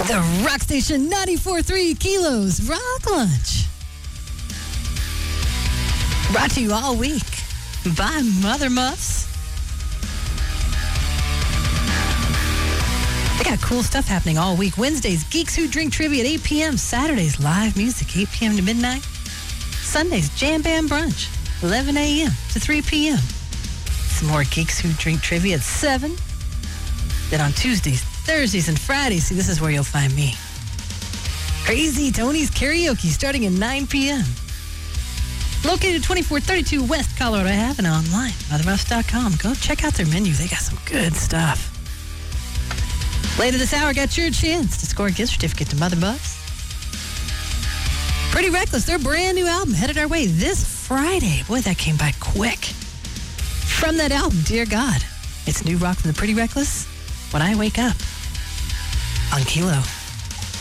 The Rock Station 94.3 Kilos Rock Lunch. Brought to you all week by Mother Muffs. They got cool stuff happening all week. Wednesdays, Geeks Who Drink Trivia at 8 p.m. Saturdays, live music, 8 p.m. to midnight. Sundays, Jam Band Brunch, 11 a.m. to 3 p.m. Some more Geeks Who Drink Trivia at 7. Then on Tuesdays, Thursdays, and Fridays, see, this is where you'll find me. Crazy Tony's Karaoke starting at 9 p.m. Located 2432 West Colorado Ave and online, mothermuffs.com. Go check out their menu. They got some good stuff. Later this hour, got your chance to score a gift certificate to Mother Muffs. Pretty Reckless, their brand new album, headed our way this Friday. Boy, that came by quick. From that album, Dear God, it's new rock from the Pretty Reckless, When I Wake Up on Kilo.